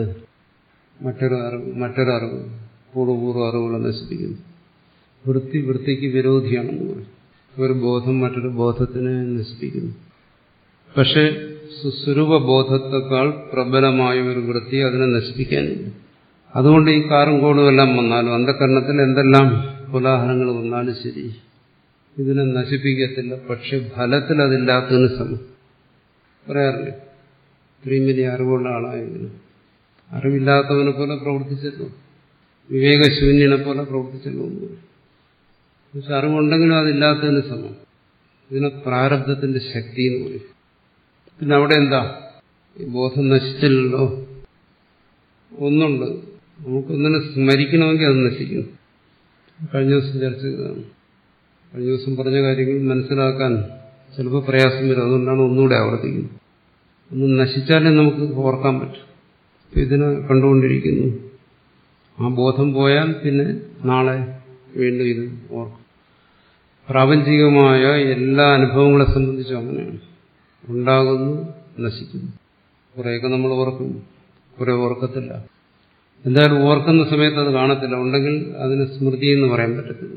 മറ്റൊരറിവ് പൂർവ്വപൂർവ്വ അറിവുകളെ നശിപ്പിക്കുന്നു. വൃത്തിക്ക് വിരോധിയാണെന്ന് പറയും. ഒരു ബോധം മറ്റൊരു ബോധത്തിനെ നശിപ്പിക്കുന്നു. പക്ഷെ സ്വരൂപബോധത്തെക്കാൾ പ്രബലമായ ഒരു വൃത്തി അതിനെ നശിപ്പിക്കാനില്ല. അതുകൊണ്ട് ഈ കാറും കോടും എല്ലാം വന്നാലും, അന്ധകരണത്തിൽ എന്തെല്ലാം കോലാഹലങ്ങൾ വന്നാലും ശരി, ഇതിനെ നശിപ്പിക്കത്തില്ല. പക്ഷെ ഫലത്തിൽ അതില്ലാത്തതിന് സമം പറയാറില്ലേ? ഇത്രയും വലിയ അറിവുള്ള ആളായെങ്കിലും അറിവില്ലാത്തവനെ പോലെ പ്രവർത്തിച്ചല്ലോ, വിവേകശൂന്യനെ പോലെ പ്രവർത്തിച്ചല്ലോ എന്ന് പറയും. പക്ഷെ അറിവുണ്ടെങ്കിലും അതില്ലാത്തതിന് സമം. ഇതിനെ പ്രാരബ്ധത്തിന്റെ ശക്തി എന്ന് പറയും. പിന്നെ അവിടെ എന്താ? ഈ ബോധം നശിച്ചില്ലല്ലോ. ഒന്നുണ്ട്, നമുക്കൊന്നിനെ സ്മരിക്കണമെങ്കിൽ അത് നശിക്കുന്നു. കഴിഞ്ഞ ദിവസം ചർച്ച ചെയ്തതാണ്. കഴിഞ്ഞ ദിവസം പറഞ്ഞ കാര്യങ്ങൾ മനസ്സിലാക്കാൻ ചിലപ്പോൾ പ്രയാസം വരും. അതുകൊണ്ടാണ് ഒന്നുകൂടെ ആവർത്തിക്കുന്നത്. ഒന്ന് നശിച്ചാലേ നമുക്ക് ഓർക്കാൻ പറ്റും. ഇതിനെ കണ്ടുകൊണ്ടിരിക്കുന്നു. ആ ബോധം പോയാൽ പിന്നെ നാളെ വീണ്ടും ഇത് ഓർക്കും. പ്രാപഞ്ചികമായ എല്ലാ അനുഭവങ്ങളെ സംബന്ധിച്ചും അങ്ങനെയാണ്. ഉണ്ടാകുന്നു, നശിക്കുന്നു. കുറേയൊക്കെ നമ്മൾ ഓർക്കുന്നു, കുറെ ഓർക്കത്തില്ല. എന്തായാലും ഓർക്കുന്ന സമയത്ത് അത് കാണത്തില്ല. ഉണ്ടെങ്കിൽ അതിന് സ്മൃതി എന്ന് പറയാൻ പറ്റത്തില്ല.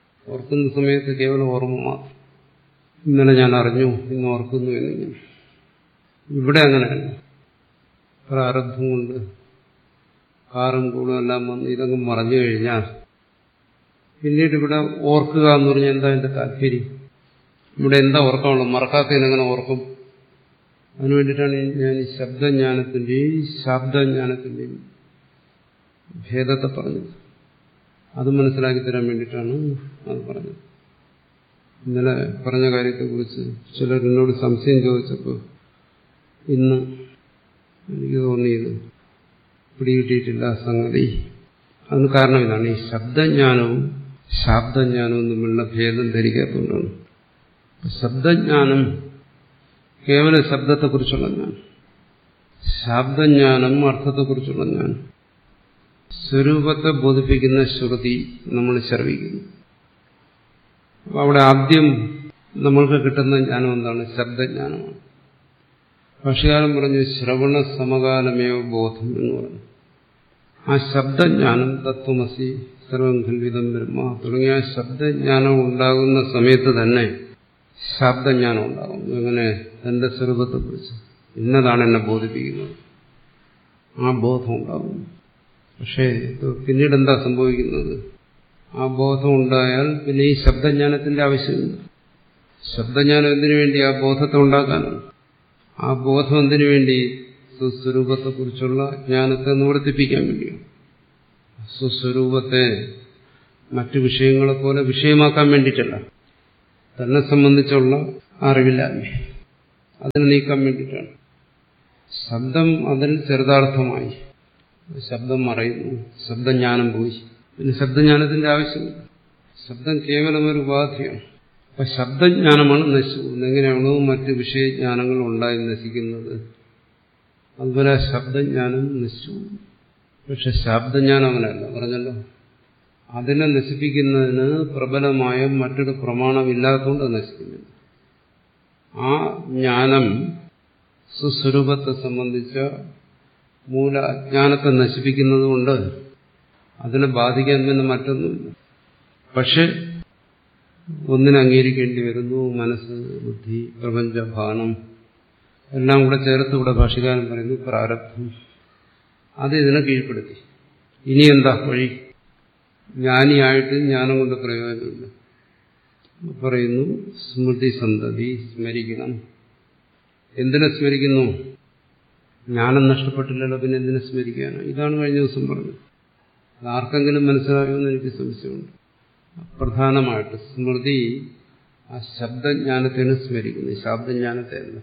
ഓർക്കുന്ന സമയത്ത് കേവലം ഓർമ്മ മാത്രം. ഇന്നലെ ഞാൻ അറിഞ്ഞു, ഇന്ന് ഓർക്കുന്നു എന്നിങ്ങനെ. ഇവിടെ അങ്ങനെയല്ല. പ്രാരബ്ധം കൊണ്ട് കാറും കൂടും എല്ലാം വന്ന് ഇതങ്ങ് മറഞ്ഞു കഴിഞ്ഞാൽ പിന്നീട് ഇവിടെ ഓർക്കുക എന്ന് പറഞ്ഞാൽ എന്താ എന്റെ താല്പര്യം? ഇവിടെ എന്താ ഓർക്കാനുള്ളത്? മറക്കാത്തതിനെങ്ങനെ ഓർക്കും? അതിനു വേണ്ടിയിട്ടാണ് ഞാൻ ഈ ശബ്ദജ്ഞാനത്തിന്റെയും ശാബ്ദജ്ഞാനത്തിന്റെയും ഭേദത്തെ പറഞ്ഞത്. അത് മനസ്സിലാക്കി തരാൻ വേണ്ടിയിട്ടാണ് അത് പറഞ്ഞത്. ഇന്നലെ പറഞ്ഞ കാര്യത്തെക്കുറിച്ച് ചിലർ എന്നോട് സംശയം ചോദിച്ചപ്പോൾ ഇന്ന് എനിക്ക് തോന്നിയത് പിടികിട്ടിയിട്ടില്ല സംഗതി. അതിന് കാരണം ഇതാണ്, ഈ ശബ്ദജ്ഞാനവും ശാബ്ദജ്ഞാനവും തമ്മിലുള്ള ഭേദം ധരിക്കാത്തതുകൊണ്ടാണ്. ശബ്ദജ്ഞാനം കേവല ശബ്ദത്തെക്കുറിച്ചുള്ള ജ്ഞാനം, ശാബ്ദജ്ഞാനം അർത്ഥത്തെക്കുറിച്ചുള്ള ജ്ഞാനം. സ്വരൂപത്തെ ബോധിപ്പിക്കുന്ന ശ്രുതി നമ്മൾ ശ്രവിക്കുന്നു. അവിടെ ആദ്യം നമ്മൾക്ക് കിട്ടുന്ന ജ്ഞാനം എന്താണ്? ശബ്ദജ്ഞാനമാണ്. ഭാഷ്യകാരൻ പറഞ്ഞു ശ്രവണ സമകാലമേവ ബോധം എന്ന് പറഞ്ഞു. ആ ശബ്ദജ്ഞാനം തത്വമസി സർവം ഖൽവിദം ബ്രഹ്മ തുടങ്ങിയ ശബ്ദജ്ഞാനം ഉണ്ടാകുന്ന സമയത്ത് തന്നെ ശാബ്ദജ്ഞാനം ഉണ്ടാകും. എങ്ങനെ? തന്റെ സ്വരൂപത്തെക്കുറിച്ച് ഇന്നതാണ് എന്നെ ബോധിപ്പിക്കുന്നത്, ആ ബോധം ഉണ്ടാകും. പക്ഷേ പിന്നീട് എന്താ സംഭവിക്കുന്നത്? ആ ബോധം ഉണ്ടായാൽ പിന്നെ ഈ ശബ്ദജ്ഞാനത്തിന്റെ ആവശ്യമില്ല. ശബ്ദജ്ഞാനം എന്തിനു വേണ്ടി? ആ ബോധത്തെ ഉണ്ടാക്കാനാണ്. ആ ബോധം എന്തിനു വേണ്ടി? സ്വസ്വരൂപത്തെക്കുറിച്ചുള്ള ജ്ഞാനത്തെ നിവർത്തിപ്പിക്കാൻ വേണ്ടിയാണ്. സ്വസ്വരൂപത്തെ മറ്റു വിഷയങ്ങളെ പോലെ വിഷയമാക്കാൻ വേണ്ടിയിട്ടല്ല, തന്നെ സംബന്ധിച്ചുള്ള അറിവില്ലായ്മ അതിനെ നീക്കാൻ വേണ്ടിയിട്ടാണ്. ശബ്ദം അതിൽ ചെറുതാർത്ഥമായി, ശബ്ദം മറയുന്നു, ശബ്ദജ്ഞാനം പോയി, പിന്നെ ശബ്ദജ്ഞാനത്തിന്റെ ആവശ്യമില്ല. ശബ്ദം കേവലം ഒരു ഉപാധിയാണ്. അപ്പൊ ശബ്ദജ്ഞാനമാണ് നശിച്ചു പോകുന്നത്. എങ്ങനെയാണോ മറ്റ് വിഷയജ്ഞാനങ്ങൾ ഉണ്ടായി നശിക്കുന്നത്, അതുപോലെ ശബ്ദജ്ഞാനം നശിച്ചു പോകും. പക്ഷെ ശബ്ദജ്ഞാനം അങ്ങനെയല്ല, പറഞ്ഞല്ലോ. അതിനെ നശിപ്പിക്കുന്നതിന് പ്രബലമായ മറ്റൊരു പ്രമാണമില്ലാത്തതുകൊണ്ട് അത് നശിക്കുന്നില്ല. ആ ജ്ഞാനം സുസ്വരൂപത്തെ സംബന്ധിച്ച മൂല അജ്ഞാനത്തെ നശിപ്പിക്കുന്നതുകൊണ്ട് അതിനെ ബാധിക്കാൻ പിന്നെ മറ്റൊന്നുമില്ല. പക്ഷെ ഒന്നിനെ അംഗീകരിക്കേണ്ടി വരുന്നു. മനസ്സ്, ബുദ്ധി, പ്രപഞ്ചഭാനം എല്ലാം കൂടെ ചേർത്ത് ഇവിടെ ഭാഷ്യകാരൻ പറയുന്നു പ്രാരബ്ധം. അത് ഇതിനെ കീഴ്പ്പെടുത്തി. ഇനി എന്താ വഴി? ജ്ഞാനിയായിട്ട് ജ്ഞാനം കൊണ്ട് പ്രയോജനമില്ല. പറയുന്നു സ്മൃതി സന്തതി, സ്മരിക്കണം. എന്തിനെ സ്മരിക്കുന്നു? ജ്ഞാനം നഷ്ടപ്പെട്ടില്ലല്ലോ, പിന്നെ എന്തിനെ സ്മരിക്കാനോ? ഇതാണ് കഴിഞ്ഞ ദിവസം പറഞ്ഞത്. ആർക്കെങ്കിലും മനസ്സിലാകുമെന്ന് എനിക്ക് സംശയമുണ്ട്. പ്രധാനമായിട്ട് സ്മൃതി ആ ശബ്ദജ്ഞാനത്തിനെ സ്മരിക്കുന്നു, ശബ്ദജ്ഞാനത്തെ അല്ല.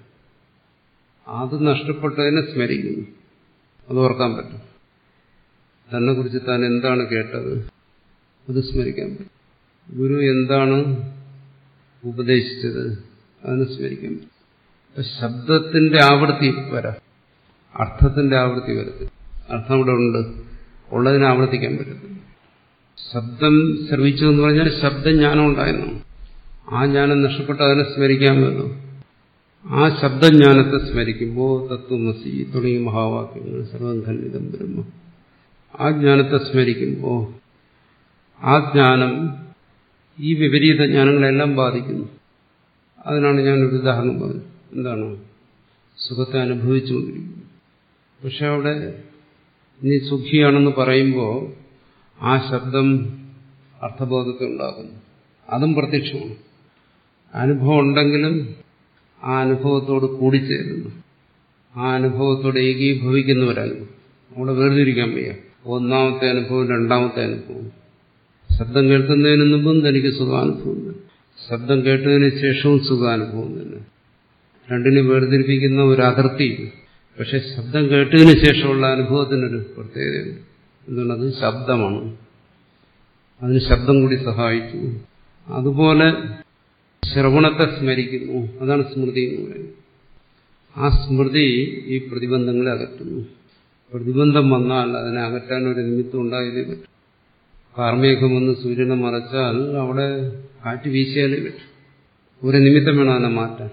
അത് നഷ്ടപ്പെട്ടതിനെ സ്മരിക്കുന്നു. അത് ഓർക്കാൻ പറ്റും. തന്നെ കുറിച്ച് താൻ എന്താണ് കേട്ടത് അത് സ്മരിക്കാൻ പറ്റും. ഗുരു എന്താണ് ഉപദേശിച്ചത് അതിനെ സ്മരിക്കാൻ പറ്റും. ശബ്ദത്തിന്റെ ആവൃത്തി വരാം, അർത്ഥത്തിന്റെ ആവൃത്തി വരത്തില്ല. അർത്ഥം ഇവിടെ ഉണ്ട്, ഉള്ളതിനെ ആവർത്തിക്കാൻ പറ്റത്തില്ല. ശബ്ദം ശ്രവിച്ചു എന്ന് പറഞ്ഞാൽ ശബ്ദജ്ഞാനം ഉണ്ടായിരുന്നു. ആ ജ്ഞാനം നഷ്ടപ്പെട്ട് അതിനെ സ്മരിക്കാമല്ലോ. ആ ശബ്ദജ്ഞാനത്തെ സ്മരിക്കുമ്പോൾ തത്വമസി തുടങ്ങിയ മഹാവാക്യങ്ങൾ സർവം ഖൽവിദം ബ്രഹ്മ, ആ ജ്ഞാനത്തെ സ്മരിക്കുമ്പോൾ ആ ജ്ഞാനം ഈ വിപരീത ജ്ഞാനങ്ങളെല്ലാം ബാധിക്കുന്നു. അതിനാണ് ഞാനൊരു ഉദാഹരണം പറഞ്ഞത്. എന്താണ്? സുഖത്തെ അനുഭവിച്ചുകൊണ്ടിരിക്കുന്നു. പക്ഷെ അവിടെ നീ സുഖിയാണെന്ന് പറയുമ്പോൾ ആ ശബ്ദം അർത്ഥബോധത്തെ ഉണ്ടാക്കുന്നു. അതും പ്രത്യക്ഷമാണ്. അനുഭവം ഉണ്ടെങ്കിലും ആ അനുഭവത്തോട് കൂടിച്ചേരുന്നു, ആ അനുഭവത്തോട് ഏകീഭവിക്കുന്നവരനുഭവം. അവിടെ വേർതിരിക്കാൻ വയ്യ. ഒന്നാമത്തെ അനുഭവം, രണ്ടാമത്തെ അനുഭവം. ശബ്ദം കേൾക്കുന്നതിന് മുമ്പും തനിക്ക് സുഖാനുഭവം തന്നെ, ശബ്ദം കേട്ടതിന് ശേഷവും സുഖാനുഭവം തന്നെ. രണ്ടിനെ വേർതിരിപ്പിക്കുന്ന ഒരു അതിർത്തി. പക്ഷെ ശബ്ദം കേട്ടതിന് ശേഷമുള്ള അനുഭവത്തിനൊരു പ്രത്യേകതയുണ്ട്. എന്നുള്ളത് ശബ്ദമാണ്, അതിന് ശബ്ദം കൂടി സഹായിച്ചു. അതുപോലെ ശ്രവണത്തെ സ്മരിക്കുന്നു, അതാണ് സ്മൃതി എന്ന് പറയുന്നത്. ആ സ്മൃതി ഈ പ്രതിബന്ധങ്ങളെ അകറ്റുന്നു. പ്രതിബന്ധം വന്നാൽ അതിനെ അകറ്റാൻ ഒരു നിമിത്തം ഉണ്ടായാലേ പറ്റും. കാർമേഘം വന്ന് സൂര്യനെ മറച്ചാൽ അവിടെ കാറ്റ് വീശിയാലേ പറ്റും. ഒരു നിമിത്തം വേണം അതിനെ മാറ്റാൻ.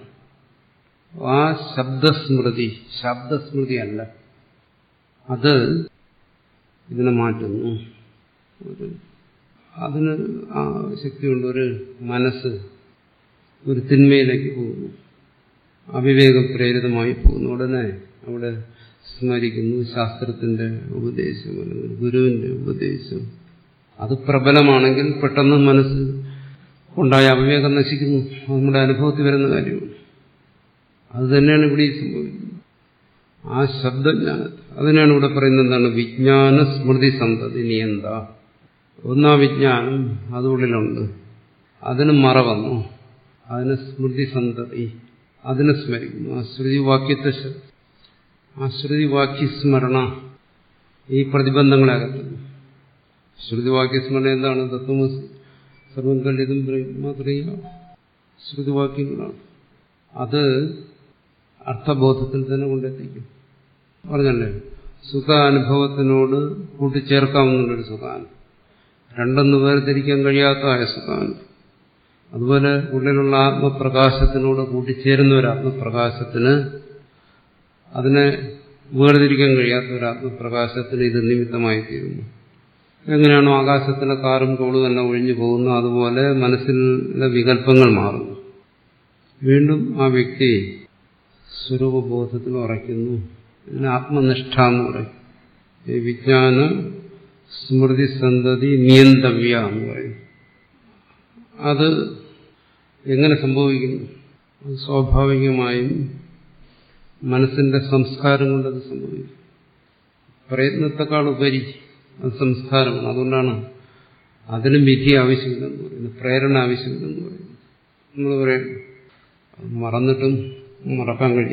ആ ശബ്ദസ്മൃതി, ശബ്ദസ്മൃതി അല്ല, അത് ഇതിനെ മാറ്റുന്നു. അതിന് ആ ശക്തിയുണ്ട്. ഒരു മനസ്സ് ഒരു തിന്മയിലേക്ക് പോകുന്നു. അവിവേകം പ്രേരിതമായി പോകുന്നു. ഉടനെ അവിടെ സ്മരിക്കുന്നു ശാസ്ത്രത്തിന്റെ ഉപദേശം അല്ലെങ്കിൽ ഗുരുവിന്റെ ഉപദേശം. അത് പ്രബലമാണെങ്കിൽ പെട്ടെന്ന് മനസ്സ് ഉണ്ടായ അവിവേകം നശിക്കുന്നു. നമ്മുടെ അനുഭവത്തിൽ വരുന്ന കാര്യമാണ്. അത് തന്നെയാണ് ഇവിടെ സംഭവിക്കുന്നത്. ആ ശബ്ദജ്ഞാനത്തെ അതിനാണ് ഇവിടെ പറയുന്നത് എന്താണ്? വിജ്ഞാന സ്മൃതി സന്തതി നിയന്ത. ഒന്നാ വിജ്ഞാനം അതുള്ളിലുണ്ട്, അതിന് മറ വന്നു, അതിന് സ്മൃതി സന്തതി, അതിനെ സ്മരിക്കുന്നു. ആ ശ്രുതിവാക്യസ്മരണ ഈ പ്രതിബന്ധങ്ങളെ അകറ്റുന്നു. ശ്രുതിവാക്യസ്മരണ എന്താണ്? തത്വമസി സർവം കല്ലിതും മാത്രമല്ല ശ്രുതിവാക്യങ്ങളാണ്. അത് അർത്ഥബോധത്തിൽ തന്നെ കൊണ്ടെത്തിക്കും. പറഞ്ഞല്ലേ, സുഖാനുഭവത്തിനോട് കൂട്ടിച്ചേർക്കാവുന്നൊരു സുഖാനുഭവം, രണ്ടൊന്ന് വേർതിരിക്കാൻ കഴിയാത്തതായ സുഖാനുഭവം. അതുപോലെ ഉള്ളിലുള്ള ആത്മപ്രകാശത്തിനോട് കൂട്ടിച്ചേരുന്ന ഒരു ആത്മപ്രകാശത്തിന്, അതിനെ വേർതിരിക്കാൻ കഴിയാത്ത ഒരു ആത്മപ്രകാശത്തിന് ഇത് നിമിത്തമായി തീരുന്നു. എങ്ങനെയാണോ ആകാശത്തിലെ കാറും കോളും തന്നെ ഒഴിഞ്ഞു പോകുന്നു, അതുപോലെ മനസ്സിലെ വികല്പങ്ങൾ മാറുന്നു. വീണ്ടും ആ വ്യക്തി സ്വരൂപബോധത്തിൽ ഉറയ്ക്കുന്നു. ഇതിന് ആത്മനിഷ്ഠ എന്ന് പറയും. ഈ വിജ്ഞാന സ്മൃതി സന്തതി നിയന്തവ്യ എന്ന് പറയും. അത് എങ്ങനെ സംഭവിക്കുന്നു? സ്വാഭാവികമായും മനസ്സിന്റെ സംസ്കാരം കൊണ്ടത് സംഭവിക്കും. പ്രയത്നത്തെക്കാൾ ഉപരി അത് സംസ്കാരമാണ്. അതുകൊണ്ടാണ് അതിനും വിധി ആവശ്യമില്ലെന്ന് പറയുന്നത്, പ്രേരണ ആവശ്യമില്ലെന്ന് പറയുന്നത്. നമ്മൾ പറയും മറന്നിട്ടും മറക്കാൻ കഴിയും.